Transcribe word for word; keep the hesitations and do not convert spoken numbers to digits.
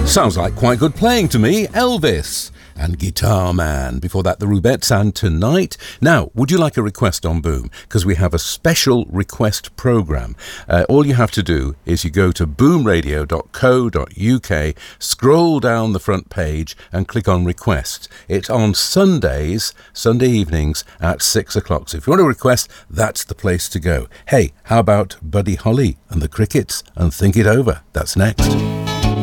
Sounds like quite good playing to me. Elvis and Guitar Man. Before that, the Rubettes and Tonight. Now, would you like a request on Boom? Because we have a special request programme. Uh, all you have to do is you go to boom radio dot co dot uk, scroll down the front page and click on Request. It's on Sundays, Sunday evenings at six o'clock. So if you want to request, that's the place to go. Hey, how about Buddy Holly and the Crickets and Think It Over? That's next.